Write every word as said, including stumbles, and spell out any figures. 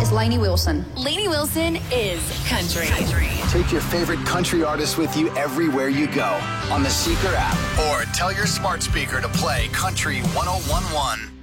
is Lainey Wilson. Lainey Wilson is country. country. Take your favorite country artists with you everywhere you go on the Seeker app, or tell your smart speaker to play Country one oh one one.